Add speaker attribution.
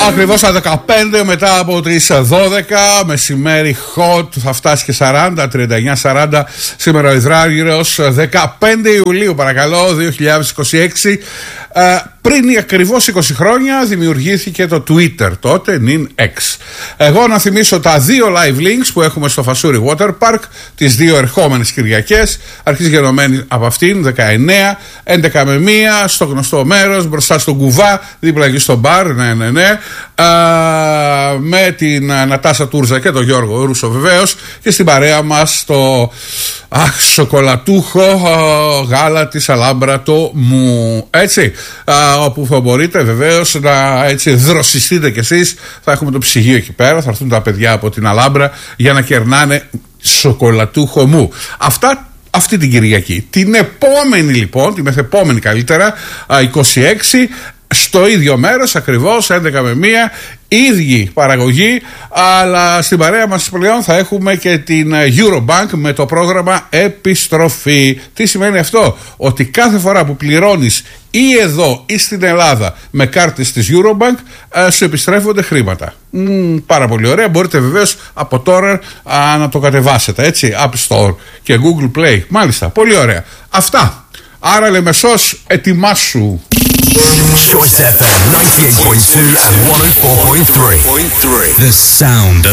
Speaker 1: Ακριβώς στα 15 μετά από τις 12, μεσημέρι hot, θα φτάσει και 40, 39-40 σήμερα ο Ιδράγυρος, 15 Ιουλίου παρακαλώ, 2026. Πριν ακριβώς 20 χρόνια δημιουργήθηκε το Twitter, τότε νυν X. Εγώ να θυμίσω τα δύο live links που έχουμε στο Φασούρι Water Park τις δύο ερχόμενες Κυριακές. Αρχίζει γενομένη από αυτήν 19, 11 με 1 στο γνωστό μέρος, μπροστά στον Κουβά, δίπλα εκεί στο μπαρ, ναι. Με την Νατάσα Τούρζα και τον Γιώργο Ρούσο βεβαίως, και στην παρέα μας το σοκολατούχο γάλα της Αλάμπρα το μου, έτσι, όπου θα μπορείτε βεβαίως να έτσι δροσιστείτε κι εσείς. Θα έχουμε το ψυγείο εκεί πέρα, θα έρθουν τα παιδιά από την Αλάμπρα για να κερνάνε σοκολατούχο μου. Αυτά αυτή την Κυριακή. Την επόμενη λοιπόν, τη μεθεπόμενη καλύτερα, 26, στο ίδιο μέρος ακριβώς, 11 με 1, ίδιοι παραγωγή, αλλά στην παρέα μας πλέον θα έχουμε και την Eurobank με το πρόγραμμα Επιστροφή. Τι σημαίνει αυτό? Ότι κάθε φορά που πληρώνεις ή εδώ ή στην Ελλάδα με κάρτες της Eurobank, σου επιστρέφονται χρήματα. Πάρα πολύ ωραία. Μπορείτε βεβαίως από τώρα να το κατεβάσετε, έτσι, App Store και Google Play. Μάλιστα, πολύ ωραία. Αυτά. Άρα Λεμεσός, ετοιμάσου.
Speaker 2: Choice FM 98.2 and 104.3. The sound